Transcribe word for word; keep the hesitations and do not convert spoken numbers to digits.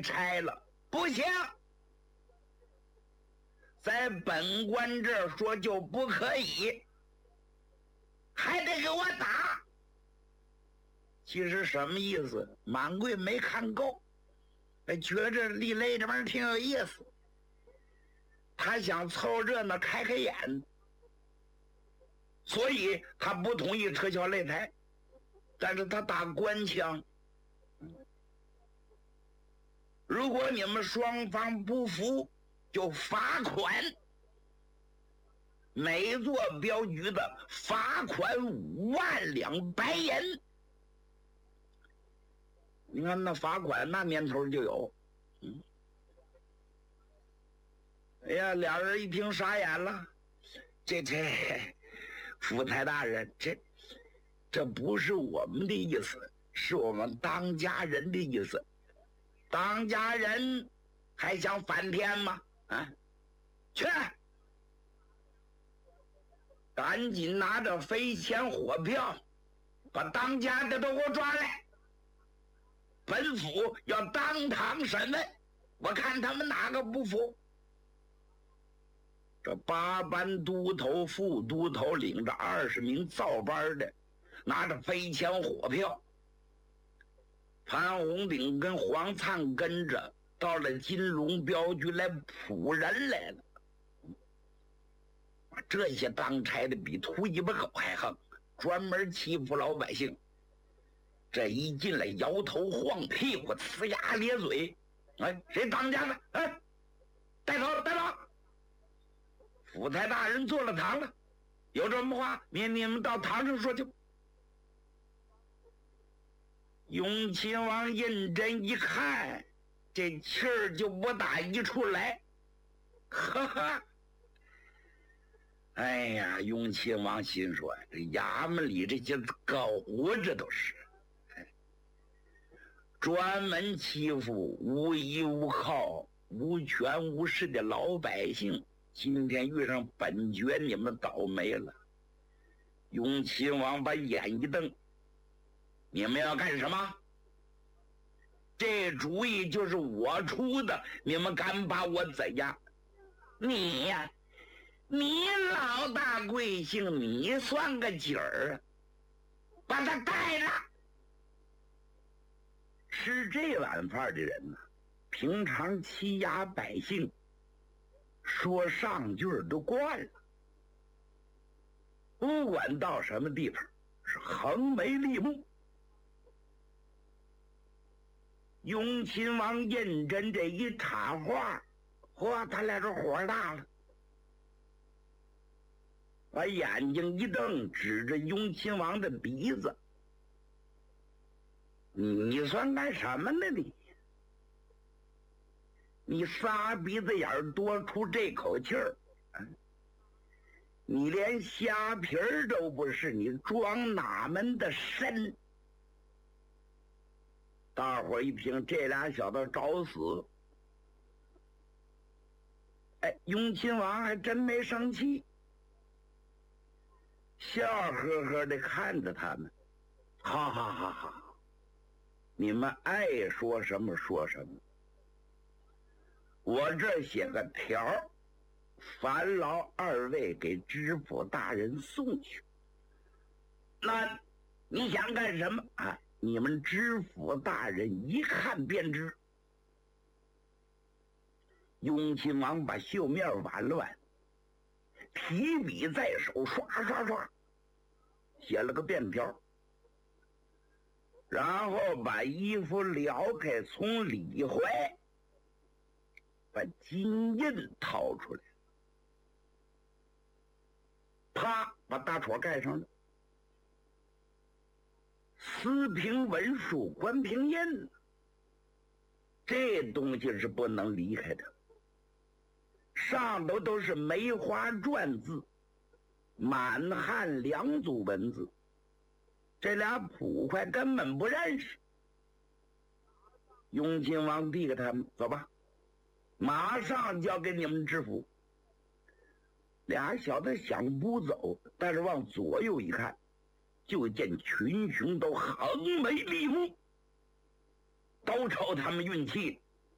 拆了，不行，在本官这儿说就不可以，还得给我打。其实什么意思？满贵没看够，觉着李雷这玩意儿挺有意思，他想凑热闹开开眼，所以他不同意撤销擂台，但是他打官腔。如果你们双方不服，就罚款，每座镖局的罚款五万两白银。你看那罚款那年头就有，嗯，哎呀，俩人一听傻眼了，这这府台大人，这这不是我们的意思，是我们当家人的意思。当家人还想翻天吗？啊，去，赶紧拿着飞钱火票，把当家的都给我抓来。本府要当堂审问，我看他们哪个不服。这八班都头、副都头领着二十名造班的，拿着飞钱火票。潘红顶跟黄灿跟着到了金龙镖局来捕人来了。这些当差的比秃尾巴狗还横，专门欺负老百姓。这一进来摇头晃屁股，呲牙咧嘴，哎，谁当家的？哎，带走带走！府台大人坐了堂了，有这么话，你你们到堂上说去。永亲王胤禛一看，这气儿就不打一处来，哈哈！哎呀，永亲王心说，这衙门里这些狗这都是。专门欺负无依无靠、无权无势的老百姓，今天遇上本爵，你们倒霉了。永亲王把眼一瞪，你们要干什么？这主意就是我出的，你们敢把我怎样？你呀，你老大贵姓，你算个几儿啊？把他带了。吃这碗饭的人呢，平常欺压百姓，说上句都惯了，不管到什么地方是横眉立目。永亲王胤禛这一插话，嚯，他俩这火大了，把眼睛一瞪，指着永亲王的鼻子。你算干什么呢你？你仨鼻子眼儿多出这口气儿，你连虾皮儿都不是，你装哪门的神？大伙儿一听，这俩小子找死。哎，永亲王还真没生气，笑呵呵的看着他们，哈哈哈哈。你们爱说什么说什么，我这写个条，烦劳二位给知府大人送去。那你想干什么啊？你们知府大人一看便知。永亲王把袖面挽了挽，提笔在手，刷刷刷写了个便条，然后把衣服撩开，从里怀把金印掏出来，啪把大戳盖上了。私凭文书，官凭印，这东西是不能离开的。上头都是梅花篆字，满汉两组文字，这俩捕快根本不认识。永亲王递给他们，走吧，马上交给你们知府。俩小子想不走，但是往左右一看，就见群雄都横眉立目，都瞅他们运气。